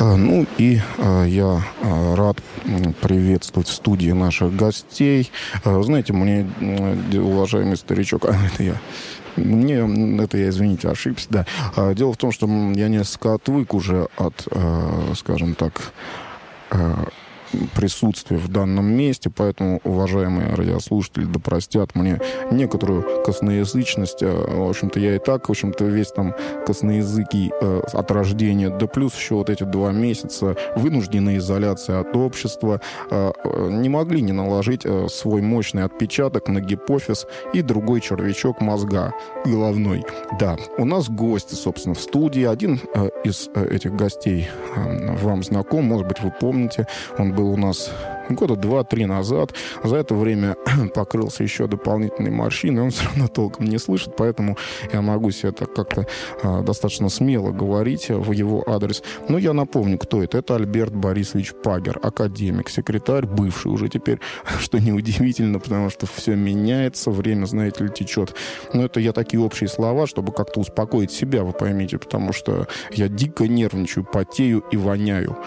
Я рад приветствовать в студии наших гостей. Знаете, мне, уважаемый старичок, извините, ошибся, да. Дело в том, что я несколько отвык уже от, скажем так, присутствия в данном месте, поэтому, уважаемые радиослушатели, да простят мне некоторую косноязычность. В общем-то, я и так, весь там косноязыкий от рождения, да плюс еще вот эти 2 месяца вынужденной изоляции от общества не могли не наложить свой мощный отпечаток на гипофиз и другой червячок мозга головной. Да, у нас гости, собственно, в студии. Один из этих гостей вам знаком, может быть, вы помните, он был у нас года 2-3 назад. За это время покрылся еще дополнительной морщиной, он все равно толком не слышит, поэтому я могу себе так как-то достаточно смело говорить в его адрес. Но я напомню, кто это. Это Альберт Борисович Пагер, академик, секретарь, бывший уже теперь, что неудивительно, потому что все меняется, время, знаете ли, течет. Но это я такие общие слова, чтобы как-то успокоить себя, вы поймите, потому что я дико нервничаю, потею и воняю.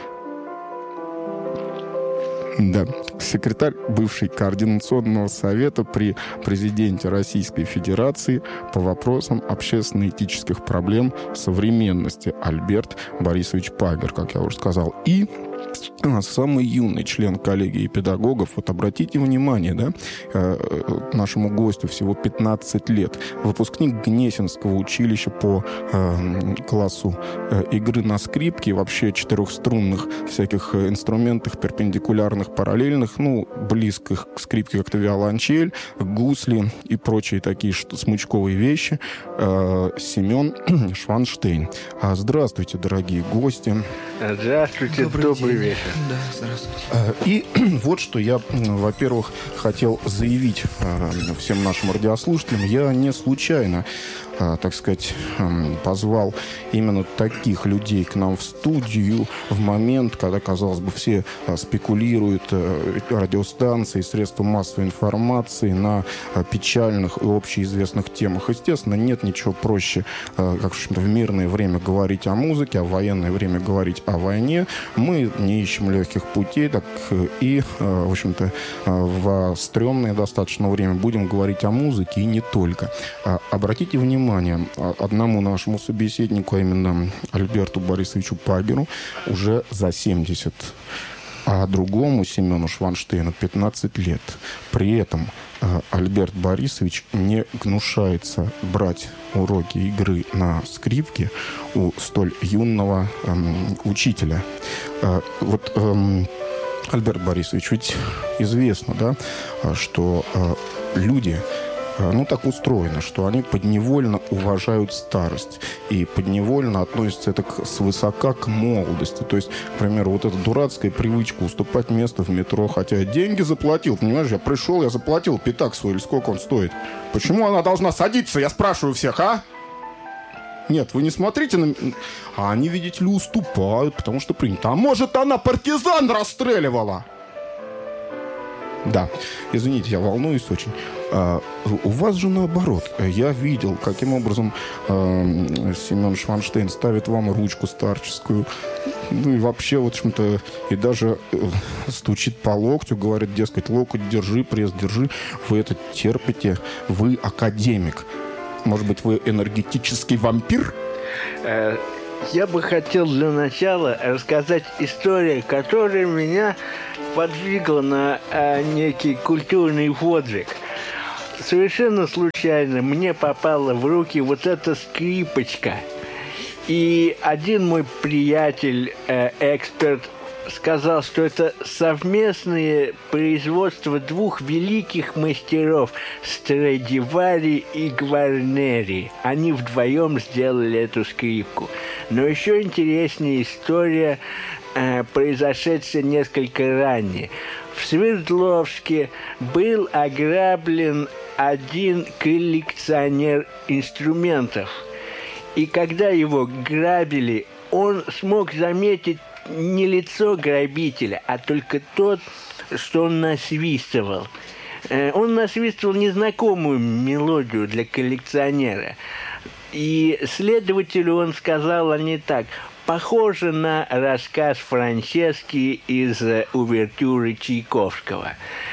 Да, секретарь бывший Координационного совета при президенте Российской Федерации по вопросам общественно-этических проблем современности Альберт Борисович Пагер, как я уже сказал. И самый юный член коллегии педагогов, вот обратите внимание, да, нашему гостю всего 15 лет, выпускник Гнесинского училища по классу игры на скрипке, вообще четырехструнных всяких инструментах, перпендикулярных, параллельных, близких к скрипке как-то виолончель, гусли и прочие такие смычковые вещи, Семен Шванштейн. Здравствуйте, дорогие гости. Здравствуйте, добрый вечер. Да, здравствуйте. И вот что я, во-первых, хотел заявить всем нашим радиослушателям. Я не случайно, так сказать, позвал именно таких людей к нам в студию в момент, когда, казалось бы, все спекулируют радиостанции, средства массовой информации на печальных и общеизвестных темах. Естественно, нет ничего проще, как в мирное время говорить о музыке, а в военное время говорить о войне. Мы не ищем легких путей, так и, в общем-то, в стрёмное достаточно время будем говорить о музыке и не только. Обратите внимание, одному нашему собеседнику, а именно Альберту Борисовичу Пагеру, уже за 70, а другому, Семену Шванштейну, 15 лет. При этом Альберт Борисович не гнушается брать уроки игры на скрипке у столь юного учителя. Альберт Борисович, ведь известно, да, что люди так устроено, что они подневольно уважают старость и подневольно относятся свысока к молодости. То есть, к примеру, вот эта дурацкая привычка уступать место в метро, хотя я деньги заплатил, понимаешь, я пришел, я заплатил пятак свой, или сколько он стоит. Почему она должна садиться, я спрашиваю всех, а? Нет, вы не смотрите на... А они, видите ли, уступают, потому что принято. А может, она партизан расстреливала? Да, извините, я волнуюсь очень. У вас же наоборот. Я видел, каким образом Семен Шванштейн ставит вам ручку старческую. И вообще, в общем-то, и даже стучит по локтю, говорит, дескать, локоть держи, пресс держи. Вы это терпите. Вы академик. Может быть, вы энергетический вампир? Я бы хотел для начала рассказать историю, которая меня подвигла на некий культурный подвиг. Совершенно случайно мне попала в руки вот эта скрипочка. И один мой приятель, эксперт, сказал, что это совместное производство 2 великих мастеров Страдивари и Гварнери. Они вдвоем сделали эту скрипку. Но еще интереснее история, произошедшая несколько ранее. В Свердловске был ограблен один коллекционер инструментов. И когда его грабили, он смог заметить не лицо грабителя, а только тот, что он насвистывал. Он насвистывал незнакомую мелодию для коллекционера. И следователю он сказал, они так: похоже на рассказ Франчески из увертюры Чайковского.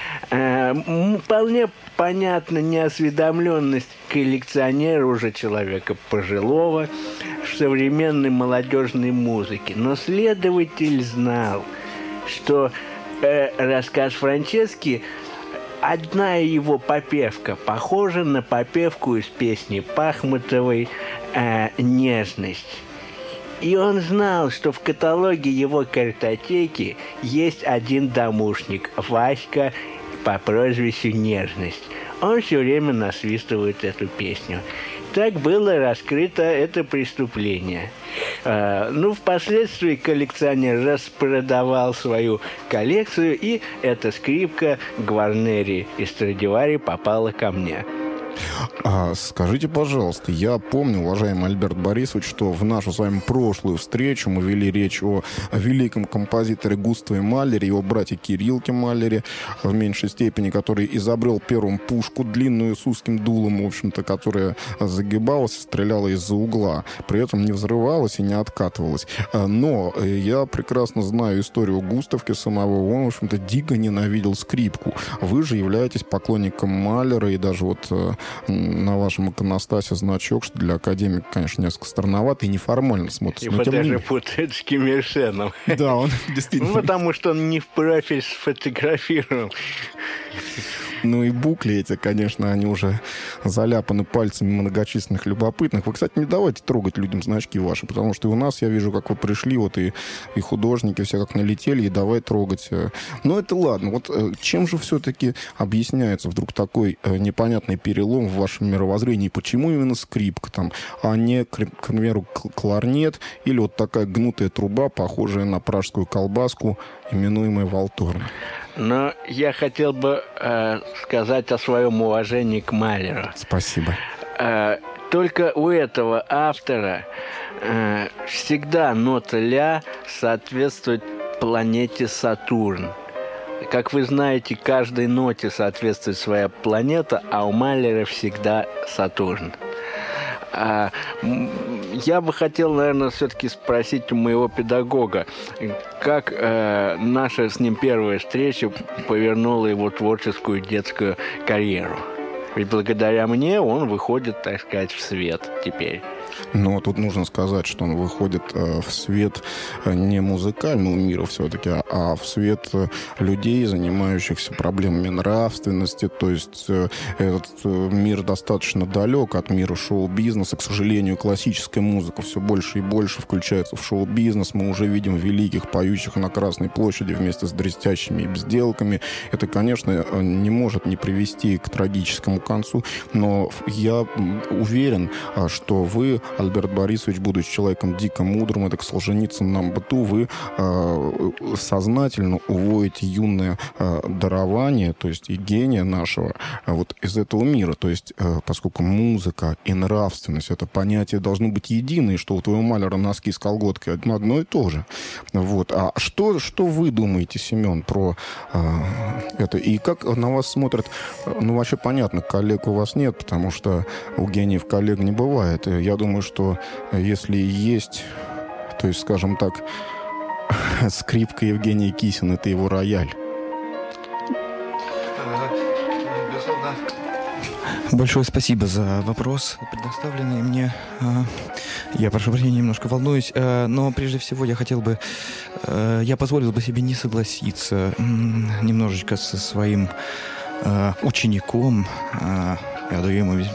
Вполне понятна неосведомленность коллекционера, уже человека пожилого, в современной молодежной музыке. Но следователь знал, что рассказ Франчески, одна его попевка похожа на попевку из песни Пахмутовой «Нежность». И он знал, что в каталоге его картотеки есть один домушник, Васька по прозвищу «Нежность». Он все время насвистывает эту песню. Так было раскрыто это преступление. Впоследствии коллекционер распродавал свою коллекцию, и эта скрипка Гварнери из Страдивари попала ко мне. Скажите, пожалуйста, я помню, уважаемый Альберт Борисович, что в нашу с вами прошлую встречу мы вели речь о великом композиторе Густаве Малере, его брате Кириллке Малере, в меньшей степени, который изобрел первым пушку длинную с узким дулом, в общем-то, которая загибалась и стреляла из-за угла, при этом не взрывалась и не откатывалась. Но я прекрасно знаю историю Густавки самого, он, в общем-то, дико ненавидел скрипку. Вы же являетесь поклонником Малера, и даже вот на вашем иконостасе значок, что для академика, конечно, несколько странновато и неформально смотрится. Его даже путают с Ким Ир Сеном. Да, он действительно... Потому что он не в профиль сфотографировал. И букли эти, конечно, они уже заляпаны пальцами многочисленных любопытных. Вы, кстати, не давайте трогать людям значки ваши, потому что и у нас, я вижу, как вы пришли, вот и художники все как налетели, и давай трогать. Но это ладно. Вот чем же все-таки объясняется вдруг такой непонятный перелом в вашем мировоззрении? Почему именно скрипка там, а не, к примеру, кларнет или вот такая гнутая труба, похожая на пражскую колбаску, именуемая валторна? Но я хотел бы сказать о своем уважении к Малеру. Спасибо. Только у этого автора всегда нота ля соответствует планете Сатурн. Как вы знаете, каждой ноте соответствует своя планета, а у Малера всегда Сатурн. Я бы хотел, наверное, все-таки спросить у моего педагога, как наша с ним первая встреча повернула его творческую детскую карьеру. Ведь благодаря мне он выходит, так сказать, в свет теперь. Но тут нужно сказать, что он выходит в свет не музыкального мира все-таки, а в свет людей, занимающихся проблемами нравственности. То есть этот мир достаточно далек от мира шоу-бизнеса. К сожалению, классическая музыка все больше и больше включается в шоу-бизнес. Мы уже видим великих поющих на Красной площади вместе с дрестящими безделками. Это, конечно, не может не привести к трагическому концу. Но я уверен, что вы, Альберт Борисович, будучи человеком дико мудрым, это к Солженицыну нам быту, вы сознательно уводите юное дарование, то есть и гения нашего, вот из этого мира. То есть, поскольку музыка и нравственность, это понятия должны быть единые, что у твоего Малера носки с колготкой одно и то же. Вот. А что вы думаете, Семен, про это? И как на вас смотрят? Вообще понятно, коллег у вас нет, потому что у гениев коллег не бывает. Я думаю, что если есть, то есть, скажем так, скрипка Евгения Кисина, это его рояль. Большое спасибо за вопрос, предоставленный мне. Я, прошу прощения, немножко волнуюсь, но прежде всего я позволил бы себе не согласиться немножечко со своим учеником. Я даю ему